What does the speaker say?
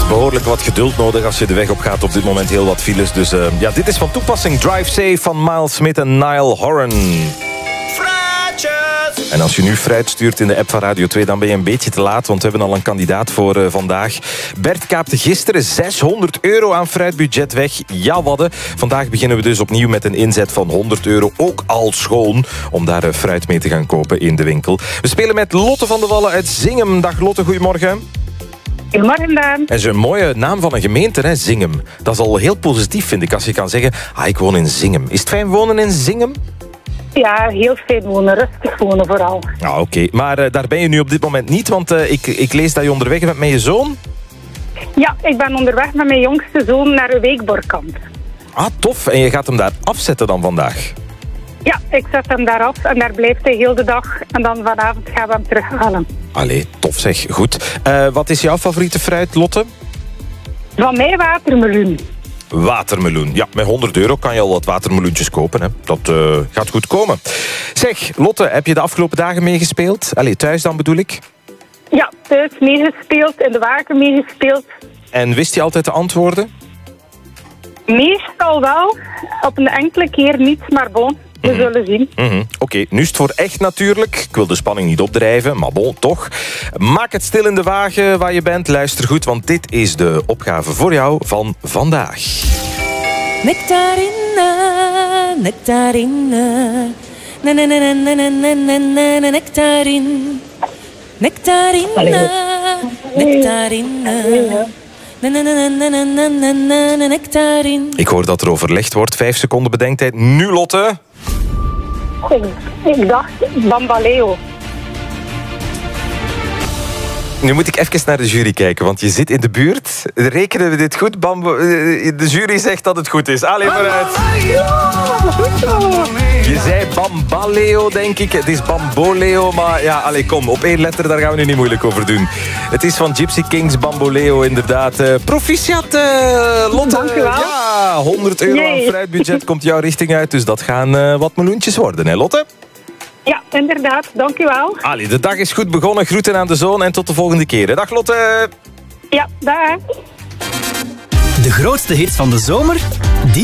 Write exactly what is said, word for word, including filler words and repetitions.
behoorlijk wat geduld nodig als je de weg op gaat. Op dit moment heel wat files. Dus uh, ja, dit is van toepassing. Drive Safe van Miles Smith en Niall Horan. En als je nu fruit stuurt in de app van Radio twee, dan ben je een beetje te laat, want we hebben al een kandidaat voor uh, vandaag. Bert kaapte gisteren zeshonderd euro aan fruitbudget weg. Ja, wadden. Vandaag beginnen we dus opnieuw met een inzet van honderd euro. Ook al schoon, om daar uh, fruit mee te gaan kopen in de winkel. We spelen met Lotte van de Wallen uit Zingem. Dag Lotte, goedemorgen. Goedemorgen, Daan. En zo'n mooie naam van een gemeente, hè, Zingem. Dat is al heel positief, vind ik, als je kan zeggen, ah, ik woon in Zingem. Is het fijn wonen in Zingem? Ja, heel fijn wonen. Rustig wonen vooral. Ah, oké. Okay. Maar uh, daar ben je nu op dit moment niet, want uh, ik, ik lees dat je onderweg bent met je zoon. Ja, ik ben onderweg met mijn jongste zoon naar een weekborkamp. Ah, tof. En je gaat hem daar afzetten dan vandaag? Ja, ik zet hem daar af en daar blijft hij heel de dag. En dan vanavond gaan we hem terughalen. Allee, tof zeg. Goed. Uh, wat is jouw favoriete fruit, Lotte? Van mij watermeloen. Watermeloen. Ja, met honderd euro kan je al wat watermeloentjes kopen. Hè. Dat uh, gaat goed komen. Zeg, Lotte, heb je de afgelopen dagen meegespeeld? Allee, thuis dan bedoel ik? Ja, thuis meegespeeld, in de wagen meegespeeld. En wist je altijd de antwoorden? Meestal wel. Op een enkele keer niet, maar bon. We mm-hmm. zullen zien. Mm-hmm. Oké, okay, nu is het voor echt natuurlijk. Ik wil de spanning niet opdrijven, maar bon, toch. Maak het stil in de wagen waar je bent. Luister goed, want dit is de opgave voor jou van vandaag. Nectarine, nectarine. Na na na na na na na na na nectarine. Nectarine, nectarine. Na na na na na na na na na nectarine. Ik hoor dat er overlegd wordt. Vijf seconden bedenktijd. Nu, Lotte. Ik, ik dacht Bambaleo. Nu moet ik even naar de jury kijken, want je zit in de buurt. Rekenen we dit goed? Bambo... De jury zegt dat het goed is. Allee, maar uit. Je zei Bambaleo, denk ik. Het is Bamboleo, maar ja, allee, kom. Op één letter, daar gaan we nu niet moeilijk over doen. Het is van Gypsy Kings Bamboleo, inderdaad. Uh, proficiat, uh, Lotte. Dank u wel. Ja, honderd euro aan fruitbudget komt jouw richting uit. Dus dat gaan uh, wat meloentjes worden, hè, Lotte? Ja, inderdaad. Dank u wel. Allee, de dag is goed begonnen. Groeten aan de zoon en tot de volgende keer. Dag, Lotte. Ja, dag. De grootste hits van de zomer, die